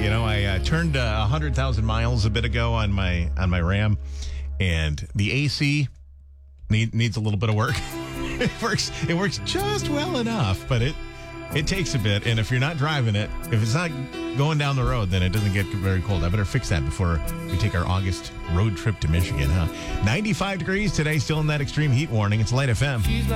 I turned 100,000 miles a bit ago on my Ram, and the AC needs a little bit of work. It works just well enough, but it takes a bit. And if you're not driving it, if it's not going down the road, then it doesn't get very cold. I better fix that before we take our August road trip to Michigan, huh? 95 degrees today, still in that extreme heat warning. It's Light FM.